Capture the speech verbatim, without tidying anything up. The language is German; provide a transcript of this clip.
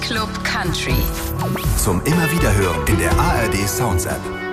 Club Country. Zum Immerwiederhören in der A R D Sounds App.